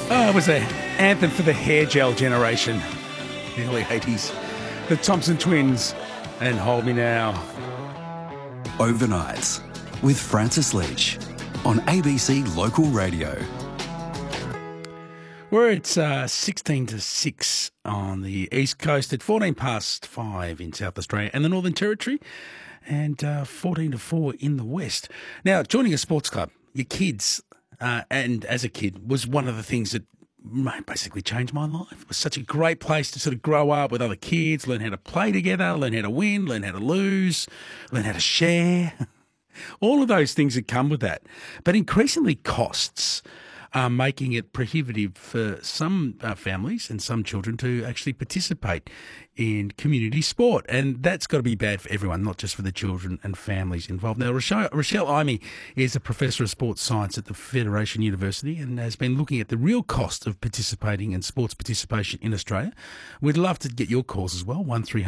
Oh, it was an anthem for the hair gel generation, early 80s. The Thompson Twins and Hold Me Now. Overnights with Francis Leach on ABC Local Radio. We're at 16 to 6 on the East Coast, at 14 past 5 in South Australia and the Northern Territory, and 14 to 4 in the West. Now, joining a sports club, your kids, and as a kid, was one of the things that basically changed my life. It was such a great place to sort of grow up with other kids, learn how to play together, learn how to win, learn how to lose, learn how to share. All of those things that come with that. But increasingly costs are making it prohibitive for some families and some children to actually participate in community sport. And that's got to be bad for everyone, not just for the children and families involved. Now, Rochelle Imey is a professor of sports science at the Federation University and has been looking at the real cost of participating in sports participation in Australia. We'd love to get your calls as well, 1300